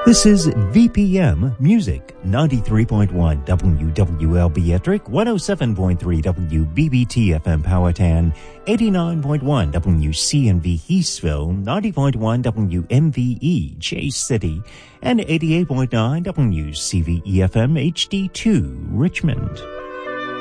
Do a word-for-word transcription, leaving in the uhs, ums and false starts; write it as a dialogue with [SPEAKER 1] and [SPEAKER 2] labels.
[SPEAKER 1] This is V P M Music, ninety-three point one W W L B Ettrick, one oh seven point three W B B T F M Powhatan, eighty-nine point one W C N V Eastville, ninety point one W M V E Chase City, and eighty-eight point nine W C V E F M H D two Richmond.